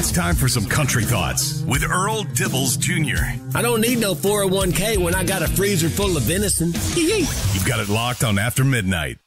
It's time for some country thoughts with Earl Dibbles Jr. I don't need no 401k when I got a freezer full of venison. You've got it locked on After Midnight.